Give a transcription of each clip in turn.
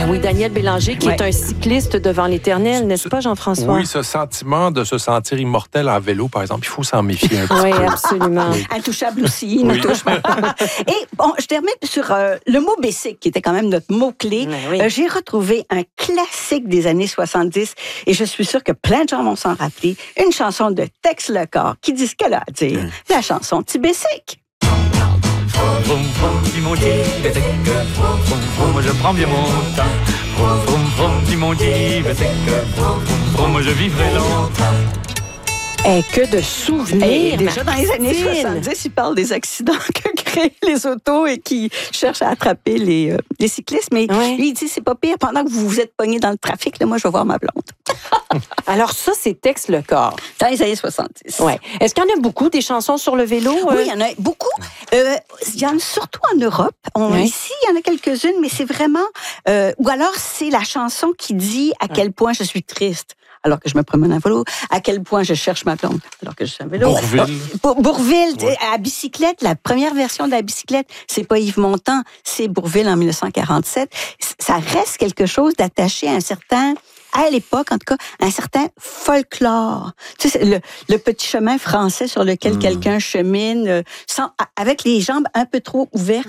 Ben oui, Daniel Bélanger, qui est un cycliste devant l'Éternel, n'est-ce pas, Jean-François? Oui, ce sentiment de se sentir immortel en vélo, par exemple, il faut s'en méfier un petit Oui, peu. absolument. Intouchable aussi, il ne touche pas. Et bon, je termine sur le mot basic, qui était quand même notre mot-clé. Oui. J'ai retrouvé un classique des années 70, et je suis sûre que plein de gens vont s'en rappeler, une chanson de Tex Lecor qui dit ce qu'elle a à dire. La chanson Petit Basic. Vroom, vroom, dis mon petit basic. Vroom, vroom, vroom, je prends bien mon temps. Vroom, vroom, vroom, dis mon petit basic. Vroom, vroom, vroom, je vivrai longtemps. Que de souvenirs. Et déjà dans les années 70, il parle des accidents que créent les autos et qui cherchent à attraper les cyclistes. Mais lui, il dit, c'est pas pire. Pendant que vous vous êtes pognés dans le trafic, là, moi, je vais voir ma blonde. Alors ça, c'est Tex Lecor. Dans les années 70. Ouais. Est-ce qu'il y en a beaucoup, des chansons sur le vélo? Oui, il y en a beaucoup. Il y en a surtout en Europe. Ici, il y en a quelques-unes, mais c'est vraiment... ou alors, c'est la chanson qui dit à quel point je suis triste alors que je me promène en vélo, à quel point je cherche ma blonde alors que je suis en vélo. Bourvil, à bicyclette, la première version de la bicyclette, c'est pas Yves Montand, c'est Bourvil en 1947. Ça reste quelque chose d'attaché à un certain... à l'époque, en tout cas, un certain folklore. Tu sais, le petit chemin français sur lequel quelqu'un chemine avec les jambes un peu trop ouvertes,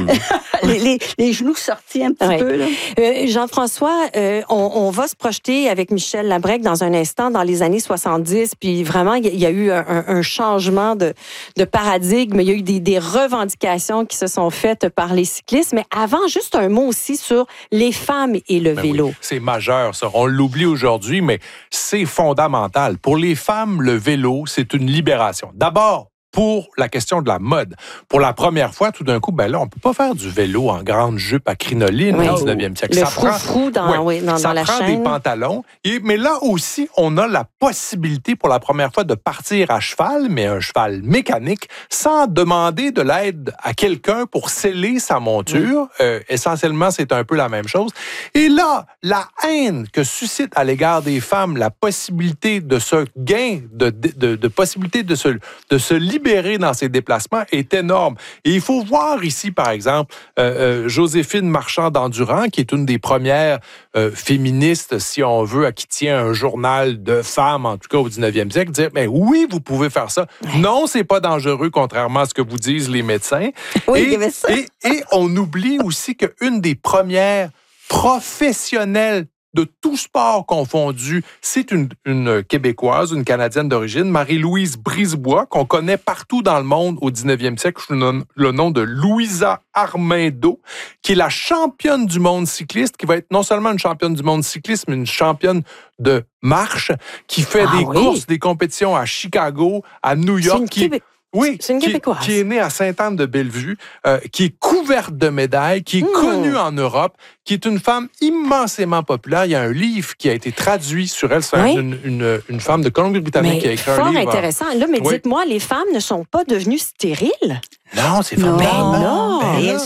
les genoux sortis un petit peu. Là. Jean-François, on va se projeter avec Michel Labrec dans un instant dans les années 70, puis vraiment, il y a eu un changement de paradigme, il y a eu des revendications qui se sont faites par les cyclistes, mais avant, juste un mot aussi sur les femmes et le vélo. Oui, c'est majeur, ça. On l'oublie aujourd'hui, mais c'est fondamental. Pour les femmes, le vélo, c'est une libération. D'abord, pour la question de la mode. Pour la première fois, tout d'un coup, ben là, on peut pas faire du vélo en grande jupe à crinoline au 19e siècle. Le frou-frou dans la chaîne. Ça prend des pantalons. Mais là aussi, on a la possibilité pour la première fois de partir à cheval, mais un cheval mécanique, sans demander de l'aide à quelqu'un pour sceller sa monture. Essentiellement, c'est un peu la même chose. Et là, la haine que suscite à l'égard des femmes la possibilité de ce gain, de possibilité de se libérer dans ses déplacements est énorme. Et il faut voir ici, par exemple, Joséphine Marchand-d'Endurant, qui est une des premières féministes, si on veut, qui tient un journal de femmes, en tout cas au 19e siècle, dire, mais oui, vous pouvez faire ça. Non, c'est pas dangereux, contrairement à ce que vous disent les médecins. Oui, et on oublie aussi qu'une des premières professionnelles de tout sport confondu, c'est une Québécoise, une Canadienne d'origine, Marie-Louise Brisebois, qu'on connaît partout dans le monde au 19e siècle sous le nom de Louisa Armando, qui est la championne du monde cycliste, qui va être non seulement une championne du monde cycliste, mais une championne de marche, qui fait des courses, des compétitions à Chicago, à New York. Oui, c'est une Québécoise. Qui est née à Sainte-Anne-de-Bellevue, qui est couverte de médailles, qui est connue en Europe, qui est une femme immensément populaire. Il y a un livre qui a été traduit sur elle. C'est une femme de Colombie-Britannique qui a écrit un livre. Fort intéressant. Là, mais dites-moi, les femmes ne sont pas devenues stériles? Non, c'est formidable. Non.